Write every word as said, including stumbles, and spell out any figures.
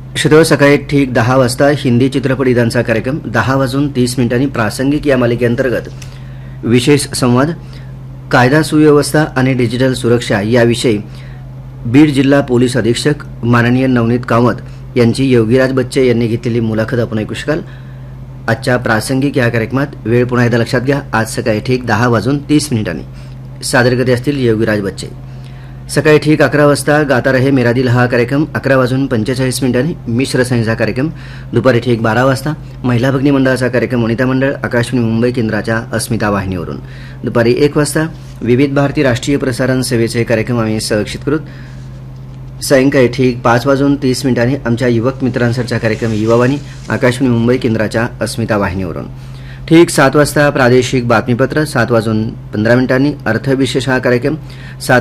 श्रोते सकाळी ठीक दहा वाजता हिंदी चित्रपट ईदांचा कार्यक्रम, दहा वाजून तीस मिनिटांनी प्रासंगिक या मालिकेअंतर्गत विशेष संवाद, कायदा सुव्यवस्था आणि डिजिटल सुरक्षा याविषयी बीड जिल्हा पोलीस अधीक्षक माननीय नवनीत कामत यांची योगीराज बच्चे यांनी घेतलेली मुलाखत आपण ऐकू शकाल. आजच्या प्रासंगिक या कार्यक्रमात वेळ पुन्हा एकदा लक्षात घ्या. आज सकाळी ठीक दहा वाजून तीस मिनिटांनी सादरकर्ते असतील योगीराज बच्चे. सकाळी ठीक अकरा वाजता गाता रहे मेरा दिल हा कार्यक्रम, अकरा वाजून पंचेचाळीस मिनिटांनी मिश्र संहिचा कार्यक्रम. दुपारी ठीक बारा वाजता महिला भगिनी मंडळाचा कार्यक्रम वनिता मंडळ आकाशवाणी मुंबई केंद्राच्या अस्मिता वाहिनीवरून. दुपारी एक वाजता विविध भारती राष्ट्रीय प्रसारण सेवेचे कार्यक्रम आम्ही संरक्षित करू. सायंकाळी ठीक पाच वाजून तीस मिनिटांनी आमच्या युवक मित्रांसाठीचा कार्यक्रम युवावाणी आकाशवाणी मुंबई केंद्राच्या अस्मिता वाहिनीवरून. ठीक सात वाजता प्रादेशिक बातमीपत्र, सात वाजून पंधरा मिनिटांनी अर्थविशेष हा कार्यक्रम, सात